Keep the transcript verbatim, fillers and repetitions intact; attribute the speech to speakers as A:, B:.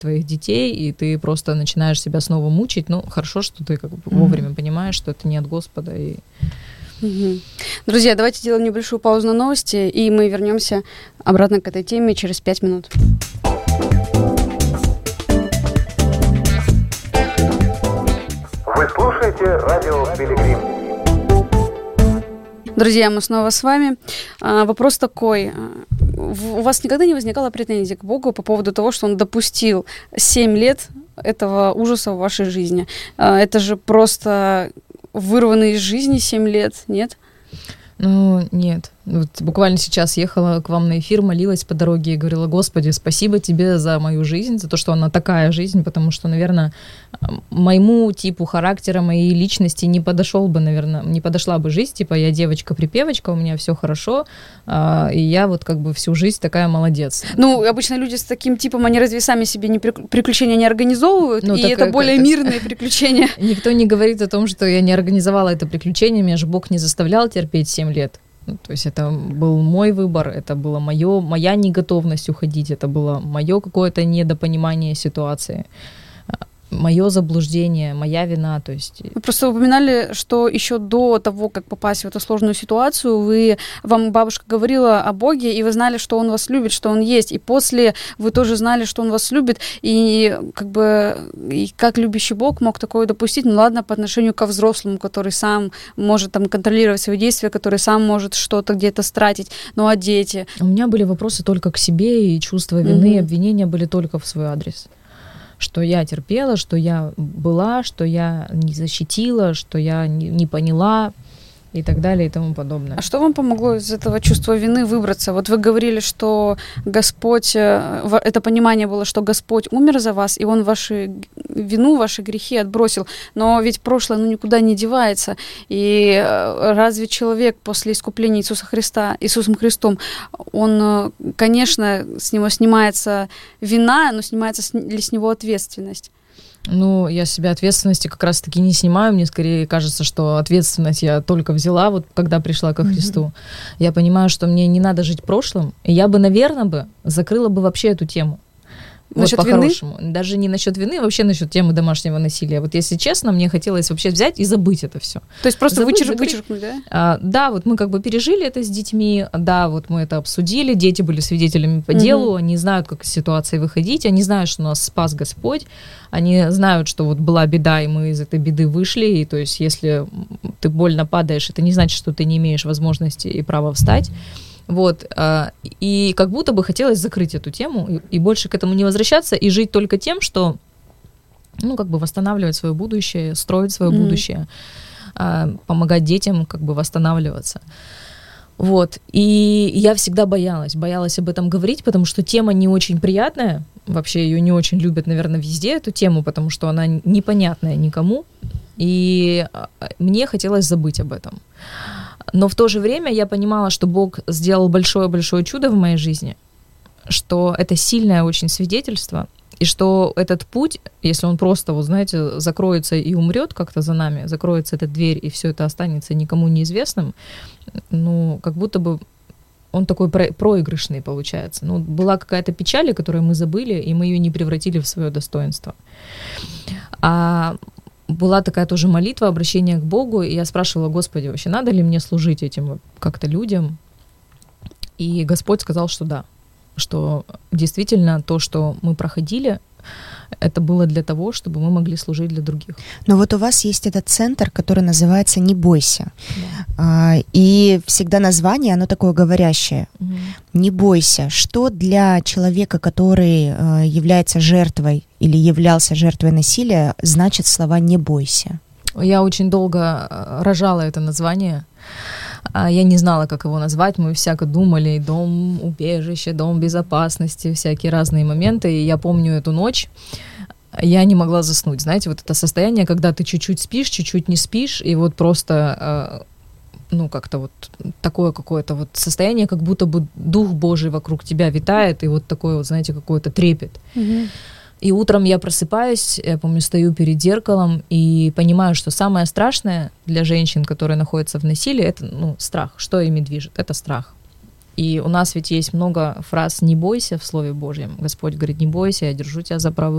A: твоих детей, и ты просто начинаешь себя снова мучить. Ну, хорошо, что ты как бы вовремя mm-hmm. понимаешь, что это не от Господа. И...
B: Mm-hmm. Друзья, давайте сделаем небольшую паузу на новости, и мы вернемся обратно к этой теме через пять минут.
C: Вы слушаете радио «Пилигрим».
B: Друзья, мы снова с вами. А, вопрос такой. У вас никогда не возникало претензий к Богу по поводу того, что Он допустил семь лет этого ужаса в вашей жизни? А, это же просто вырванные из жизни семь лет, нет?
A: Ну, нет. Вот буквально сейчас ехала к вам на эфир, молилась по дороге и говорила: Господи, спасибо тебе за мою жизнь, за то, что она такая жизнь, потому что, наверное, моему типу характера, моей личности не подошел бы, наверное, не подошла бы жизнь, типа я девочка-припевочка, у меня все хорошо, и я вот как бы всю жизнь такая молодец.
B: Ну, обычно люди с таким типом, они разве сами себе не приключения не организовывают, ну, и это как, более это... мирные приключения?
A: Никто не говорит о том, что я не организовала это приключение, меня же Бог не заставлял терпеть семь лет. Ну, то есть это был мой выбор, это была моё, моя неготовность уходить, это было мое какое-то недопонимание ситуации, мое заблуждение, моя вина. То есть...
B: Вы просто упоминали, что еще до того, как попасть в эту сложную ситуацию, вы, вам бабушка говорила о Боге, и вы знали, что Он вас любит, что Он есть. И после вы тоже знали, что Он вас любит. И как бы и как любящий Бог мог такое допустить? Ну ладно, по отношению ко взрослому, который сам может там контролировать свои действия, который сам может что-то где-то стратить. Ну а дети?
A: У меня были вопросы только к себе, и чувство вины, mm-hmm. обвинения были только в свой адрес. Что я терпела, что я была, что я не защитила, что я не, не поняла и так далее и тому подобное.
B: А что вам помогло из этого чувства вины выбраться? Вот вы говорили, что Господь, это понимание было, что Господь умер за вас, и Он вашу вину, ваши грехи отбросил. Но ведь прошлое, ну, никуда не девается. И разве человек после искупления Иисуса Христа, Иисусом Христом, он, конечно, с него снимается вина, но снимается ли с него ответственность?
A: Ну, я с себя ответственности как раз-таки не снимаю. Мне скорее кажется, что ответственность я только взяла, вот когда пришла ко Христу. Mm-hmm. Я понимаю, что мне не надо жить прошлым, и я бы, наверное, бы закрыла бы вообще эту тему.
B: Насчёт
A: вот по-хорошему.
B: Вины?
A: Даже не насчет вины, вообще насчет темы домашнего насилия. Вот если честно, мне хотелось вообще взять и забыть это все.
B: То есть просто вычерк- вычеркнуть, да?
A: А, да, вот мы как бы пережили это с детьми, да, вот мы это обсудили, дети были свидетелями по делу, угу. Они знают, как из ситуации выходить, они знают, что нас спас Господь, они знают, что вот была беда, и мы из этой беды вышли, и то есть если ты больно падаешь, это не значит, что ты не имеешь возможности и права встать. Вот, и как будто бы хотелось закрыть эту тему и, и больше к этому не возвращаться и жить только тем, что, ну, как бы восстанавливать свое будущее, строить свое mm-hmm. будущее, помогать детям как бы восстанавливаться. Вот, и я всегда боялась, боялась об этом говорить, потому что тема не очень приятная, вообще ее не очень любят, наверное, везде, эту тему, потому что она непонятная никому, и мне хотелось забыть об этом. Но в то же время я понимала, что Бог сделал большое-большое чудо в моей жизни, что это сильное очень свидетельство, и что этот путь, если он просто, вот знаете, закроется и умрет как-то за нами, закроется эта дверь, и все это останется никому неизвестным, ну, как будто бы он такой про- проигрышный получается. Ну, была какая-то печаль, которую мы забыли, и мы ее не превратили в свое достоинство. А была такая тоже молитва, обращение к Богу, и я спрашивала: Господи, вообще надо ли мне служить этим как-то людям? И Господь сказал, что да, что действительно то, что мы проходили, это было для того, чтобы мы могли служить для других.
D: Но вот у вас есть этот центр, который называется «Не бойся».
A: Да.
D: А, и всегда название, оно такое говорящее. Угу. «Не бойся». Что для человека, который а, является жертвой или являлся жертвой насилия, значит слова «не бойся»?
A: Я очень долго рожала это название. Я не знала, как его назвать, мы всяко думали: дом убежище, дом безопасности, всякие разные моменты. И я помню эту ночь, я не могла заснуть. Знаете, вот это состояние, когда ты чуть-чуть спишь, чуть-чуть не спишь, и вот просто, ну, как-то вот такое какое-то вот состояние, как будто бы Дух Божий вокруг тебя витает, и вот такой вот, знаете, какой-то трепет.
B: Mm-hmm.
A: И утром я просыпаюсь, я помню, стою перед зеркалом и понимаю, что самое страшное для женщин, которые находятся в насилии, это, ну, страх. Что ими движет? Это страх. И у нас ведь есть много фраз «не бойся» в Слове Божьем. Господь говорит: не бойся, я держу тебя за правую